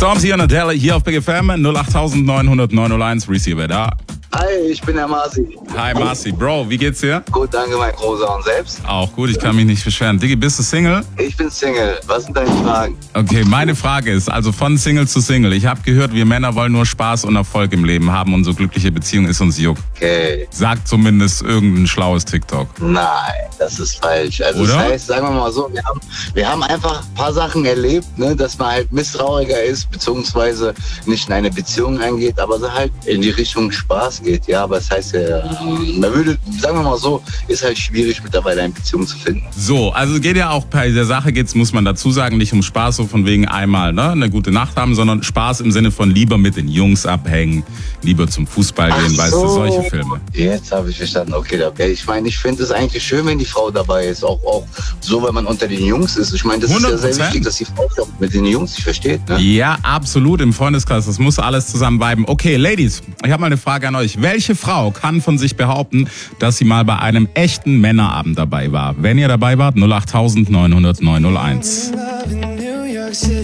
Stormzy und Adele hier auf Big FM 08900 901. Receiver da. Hi, ich bin der Marci. Hi Marci. Bro, wie geht's dir? Gut, danke, mein Großer. Und selbst? Auch gut, ich kann mich nicht beschweren. Diggi, bist du Single? Ich bin Single. Was sind deine Fragen? Okay, meine Frage ist, also von Single zu Single. Ich habe gehört, wir Männer wollen nur Spaß und Erfolg im Leben haben und so glückliche Beziehung ist uns juckt. Okay. Sagt zumindest irgendein schlaues TikTok. Nein, das ist falsch. Also Oder? Das heißt, sagen wir mal so, wir haben einfach ein paar Sachen erlebt, ne, dass man halt misstrauiger ist, beziehungsweise nicht in eine Beziehung eingeht, aber so halt in die Richtung Spaß geht. Ja, aber das heißt ja, man würde, sagen wir mal so, ist halt schwierig mittlerweile eine Beziehung zu finden. So, also geht ja auch bei der Sache geht's, muss man dazu sagen, nicht um Spaß, so von wegen einmal eine gute Nacht haben, sondern Spaß im Sinne von lieber mit den Jungs abhängen, lieber zum Fußball gehen, weißt du, solche Filme. Jetzt habe ich verstanden, okay. Ich meine, ich finde es eigentlich schön, wenn die Frau dabei ist, auch so, wenn man unter den Jungs ist. Ich meine, das ist ja sehr 100%. wichtig, dass die Frau mit den Jungs sich versteht. Ne? Ja, absolut, im Freundeskreis, das muss alles zusammen viben. Okay, Ladies, ich habe mal eine Frage an euch. Welche Frau kann von sich behaupten, dass sie mal bei einem echten Männerabend dabei war? Wenn ihr dabei wart, 08900 901.